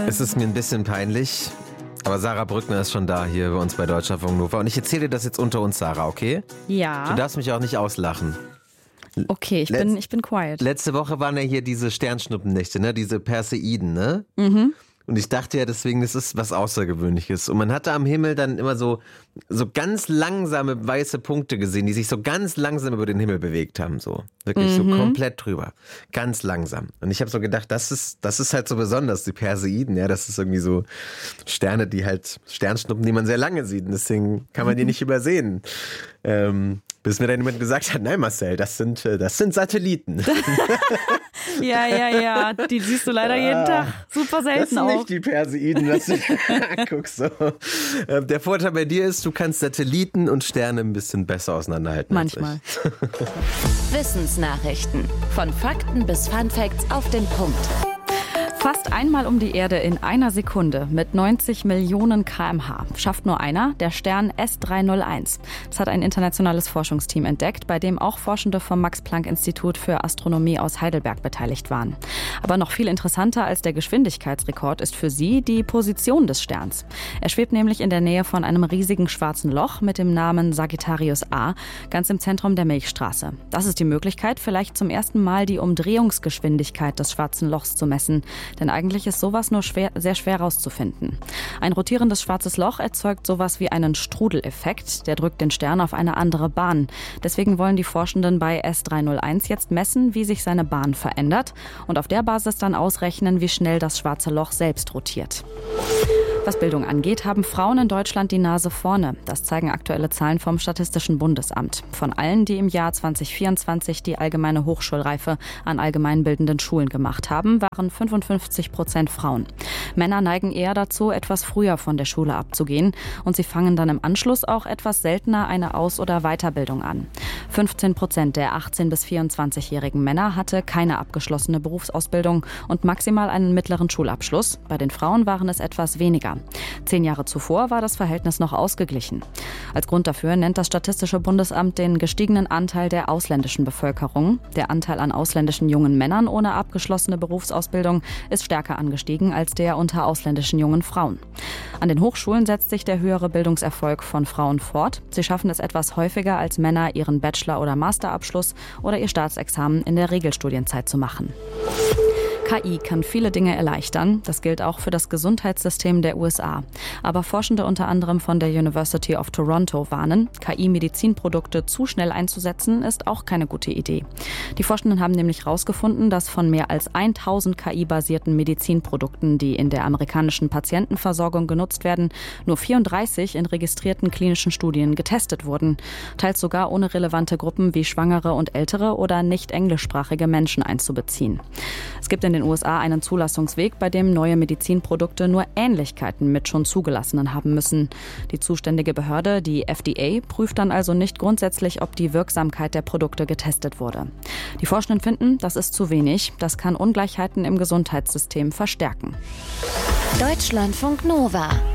Es ist mir ein bisschen peinlich, aber Sarah Brückner ist schon da hier bei uns bei Deutschlandfunk Nova. Und ich erzähle dir das jetzt unter uns, Sarah, okay? Ja. Du darfst mich auch nicht auslachen. Okay, ich bin quiet. Letzte Woche waren ja hier diese Sternschnuppennächte, ne? Diese Perseiden, ne? Mhm. Und ich dachte ja deswegen, das ist was Außergewöhnliches. Und man hatte am Himmel dann immer so ganz langsame weiße Punkte gesehen, die sich so ganz langsam über den Himmel bewegt haben. So wirklich so komplett drüber. Ganz langsam. Und ich habe so gedacht, das ist halt so besonders, die Perseiden. Ja, das ist irgendwie so Sterne, die halt Sternschnuppen, die man sehr lange sieht. Und deswegen kann man die nicht übersehen. Bis mir dann jemand gesagt hat, nein Marcel, das sind Satelliten. Ja, die siehst du leider jeden Tag super selten auch. Das sind nicht die Perseiden, was du guckst. So. Der Vorteil bei dir ist, du kannst Satelliten und Sterne ein bisschen besser auseinanderhalten. Manchmal. Wissensnachrichten. Von Fakten bis Funfacts auf den Punkt. Fast einmal um die Erde in einer Sekunde mit 90 Millionen km/h. Schafft nur einer, der Stern S301. Das hat ein internationales Forschungsteam entdeckt, bei dem auch Forschende vom Max-Planck-Institut für Astronomie aus Heidelberg beteiligt waren. Aber noch viel interessanter als der Geschwindigkeitsrekord ist für sie die Position des Sterns. Er schwebt nämlich in der Nähe von einem riesigen schwarzen Loch mit dem Namen Sagittarius A, ganz im Zentrum der Milchstraße. Das ist die Möglichkeit, vielleicht zum ersten Mal die Umdrehungsgeschwindigkeit des schwarzen Lochs zu messen. Denn eigentlich ist sowas nur sehr schwer herauszufinden. Ein rotierendes schwarzes Loch erzeugt sowas wie einen Strudeleffekt. Der drückt den Stern auf eine andere Bahn. Deswegen wollen die Forschenden bei S301 jetzt messen, wie sich seine Bahn verändert und auf der Basis dann ausrechnen, wie schnell das schwarze Loch selbst rotiert. Was Bildung angeht, haben Frauen in Deutschland die Nase vorne. Das zeigen aktuelle Zahlen vom Statistischen Bundesamt. Von allen, die im Jahr 2024 die allgemeine Hochschulreife an allgemeinbildenden Schulen gemacht haben, waren 55% Frauen. Männer neigen eher dazu, etwas früher von der Schule abzugehen und sie fangen dann im Anschluss auch etwas seltener eine Aus- oder Weiterbildung an. 15% der 18- bis 24-jährigen Männer hatte keine abgeschlossene Berufsausbildung und maximal einen mittleren Schulabschluss. Bei den Frauen waren es etwas weniger. 10 Jahre zuvor war das Verhältnis noch ausgeglichen. Als Grund dafür nennt das Statistische Bundesamt den gestiegenen Anteil der ausländischen Bevölkerung. Der Anteil an ausländischen jungen Männern ohne abgeschlossene Berufsausbildung ist stärker angestiegen als der unter ausländischen jungen Frauen. An den Hochschulen setzt sich der höhere Bildungserfolg von Frauen fort. Sie schaffen es etwas häufiger als Männer, ihren Bachelor- oder Masterabschluss oder ihr Staatsexamen in der Regelstudienzeit zu machen. KI kann viele Dinge erleichtern. Das gilt auch für das Gesundheitssystem der USA. Aber Forschende unter anderem von der University of Toronto warnen, KI-Medizinprodukte zu schnell einzusetzen, ist auch keine gute Idee. Die Forschenden haben nämlich herausgefunden, dass von mehr als 1000 KI-basierten Medizinprodukten, die in der amerikanischen Patientenversorgung genutzt werden, nur 34 in registrierten klinischen Studien getestet wurden. Teils sogar ohne relevante Gruppen wie Schwangere und ältere oder nicht englischsprachige Menschen einzubeziehen. Es gibt in den USA einen Zulassungsweg, bei dem neue Medizinprodukte nur Ähnlichkeiten mit schon zugelassenen haben müssen. Die zuständige Behörde, die FDA, prüft dann also nicht grundsätzlich, ob die Wirksamkeit der Produkte getestet wurde. Die Forschenden finden, das ist zu wenig. Das kann Ungleichheiten im Gesundheitssystem verstärken. Deutschlandfunk Nova.